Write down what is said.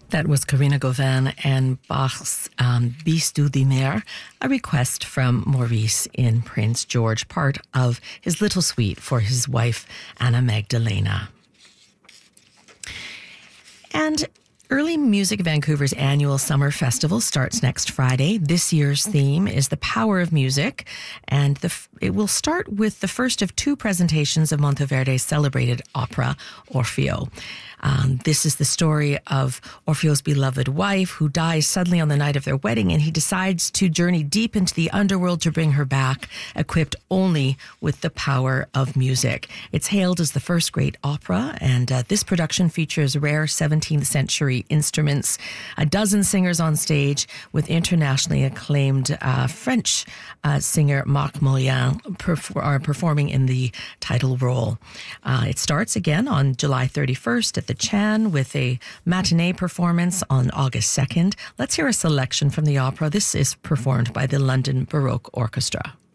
That was Corinna Gauvin and Bach's Bis du die Meer, a request from Maurice in Prince George, part of his little suite for his wife, Anna Magdalena. And Early Music Vancouver's annual summer festival starts next Friday. This year's theme is the power of music, and it will start with the first of two presentations of Monteverde's celebrated opera, Orfeo. This is the story of Orfeo's beloved wife who dies suddenly on the night of their wedding, and he decides to journey deep into the underworld to bring her back, equipped only with the power of music. It's hailed as the first great opera, and this production features rare 17th century instruments, a dozen singers on stage, with internationally acclaimed French singer Marc Moyan performing in the title role. It starts again on July 31st at the Chan with a matinee performance on August 2nd. Let's hear a selection from the opera. This is performed by the London Baroque Orchestra.